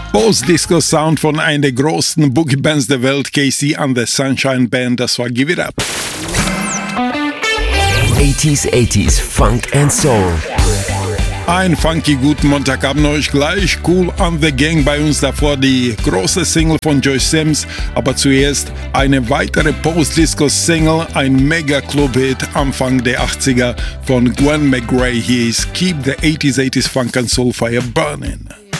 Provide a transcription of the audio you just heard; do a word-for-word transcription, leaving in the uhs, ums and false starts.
Post-Disco-Sound von einer der größten Boogie-Bands der Welt, K C and the Sunshine Band, das war Give It Up. eighties, eighties, Funk and Soul. Ein funky guten Montagabend euch gleich. Kool and the Gang bei uns, davor die große Single von Joyce Sims. Aber zuerst eine weitere Post-Disco-Single, ein Mega-Club-Hit Anfang der achtziger von Gwen McRae. Hier ist Keep the eighties, eighties Funk and Soul Fire Burning.